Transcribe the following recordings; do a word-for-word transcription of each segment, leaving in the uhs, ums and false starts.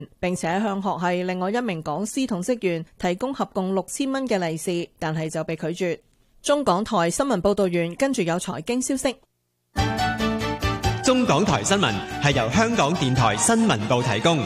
並且向學系另外一名講師同職員提供合共六千蚊嘅利是，但係就被拒絕。中港台新聞報道員跟住有財經消息。 中港台新聞係由香港電台新聞部提供。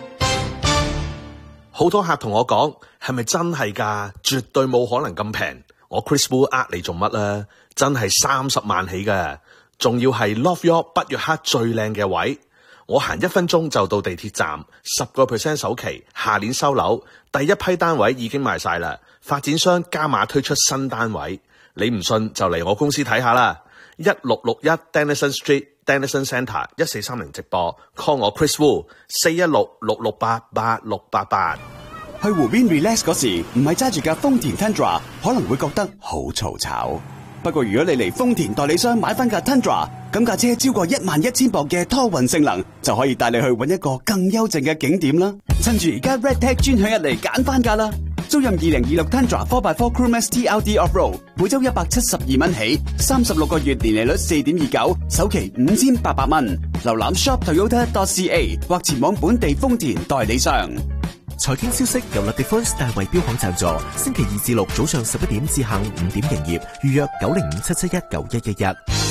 好多客同我講，係咪真係㗎？絕對冇可能咁平。我 Chris Wu 呃你做乜咧？真係三十萬起嘅，仲要係 Love York 北約克最靚嘅位。我行一分鐘就到地鐵站，十個 percent 首期，下年收樓，第一批單位已經賣晒啦。發展商加碼推出新單位，你唔信就嚟我公司睇下啦。一六六一 Dennison Street。Dennison Centre 一四三零直播 call 我 Chris Wu 四一六六六八八六八八。 去湖邊 relax 嗰時，唔係揸住架豐田 Tundra， 可能會覺得好嘈吵。不過如果你嚟豐田代理商買翻架 Tundra， 咁架車超過一萬一千磅嘅拖運性能，就可以帶你去搵一個更幽靜嘅景點啦。趁住而家 Red Tag 專享日嚟揀翻架啦！租任二零二六 Tundra 四 by 四 Crewmax T L D Off-Road， 每周一百七十二蚊起，三十六個月年利率四點二九，首期五千八百蚊。瀏覽 shop toyota dot c a 或前往本地豐田代理商。 財經消息由 LaDefense 大衛標行贊助，星期二至六早上十一點至下午五點營業，預約九零五七七一九一一一。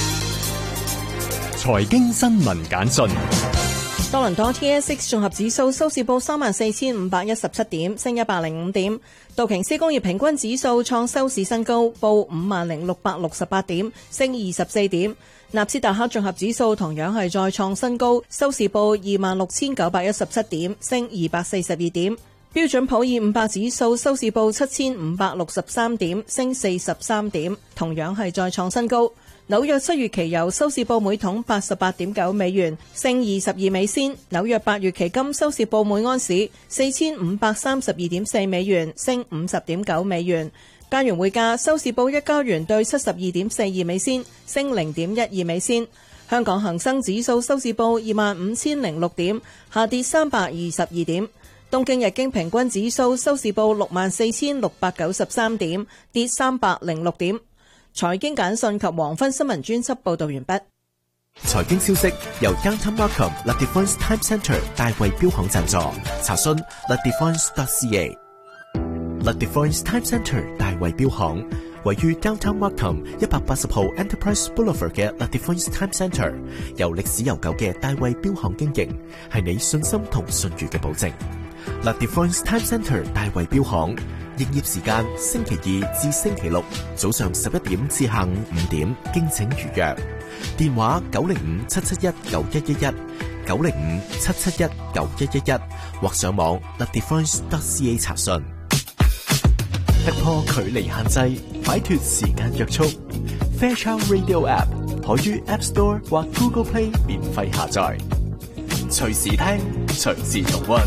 財經新聞簡訊。 多倫多 T S X 綜合指數收市報三萬四千五百一十七點，升一百零五點。道瓊斯工業平均指數創收市新高，報五萬零六百六十八點，升二十四點。納斯達克綜合指數同樣係再創新高，收市報二萬六千九百一十七點，升二百四十二點。標準普爾五百指數收市報七千五百六十三點，升四十三點，同樣係再創新高。紐約七月期油收市報每桶八十八點九美元，升二十二美仙。紐約八月期金收市報每安士四千五百三十二點四美元，升五十點九美元。加元匯價收市報一加元兌七十二點四二美仙，升零點一二美仙。香港恒生指數收市報二萬五千零六點，下跌三百二十二點。東京日經平均指數收市報六萬四千六百九十三點，跌三百零六點。財經簡訊及黃昏新聞專輯報道完畢。 財經消息由 Downtown Markham LaDefense Time Centre 大衛標行贊助，查詢 ladefense dot c a。LaDefense Time Centre 大衛標行位於 Downtown Markham 一百八十號 Enterprise Boulevard 嘅 LaDefense Time Centre， 由歷史悠久嘅大衛標行經營，係你信心同信譽嘅保證。LaDefense Time Centre 大衛標行營業時間星期二至星期六早上十一點至下午五點，敬請預約。電話九零五七七一九一一一 九零五七七一九一一一，或上網 ladefense dot c a 查詢。突破距離限制，擺脫時間約束。Fairchild Radio App 可於 App Store 或 Google Play 免費下載，隨時聽，隨時重溫。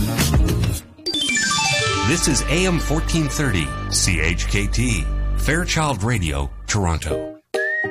This is A M fourteen thirty, C H K T, Fairchild Radio, Toronto.